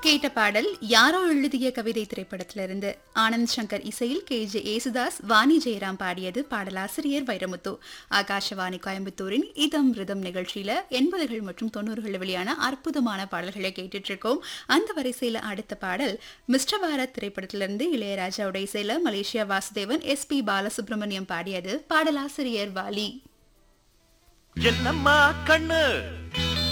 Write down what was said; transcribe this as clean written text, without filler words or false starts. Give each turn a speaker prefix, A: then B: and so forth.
A: கேட்ட பாடல் யாரோ எழுதிய கவிதை திரைப்படத்திலிருந்து ஆனந்த் சங்கர் இசையில் KJ யேசுதாஸ் வாணி ஜெயராம் பாடியது. பாடலாசிரியர் வைரமுத்து. ஆகாஷவாணி கோயம்புத்தூரின் இதம் ரிதம் நிகழ்ச்சியில 80கள் மற்றும் 90கள் வெளியான அற்புதமான பாடல்களை கேட்டுட்டு இருக்கோம். அந்த வரிசையில அடுத்த பாடல் மிஸ்டர் பாரத் திரைப்படத்திலிருந்து இளையராஜாவோட இசையில மலேசியா வாசுதேவன் SP பாலசுப்ரமணியம் பாடியது. பாடலாசிரியர் வாலி.
B: என்னம்மா கண்ணு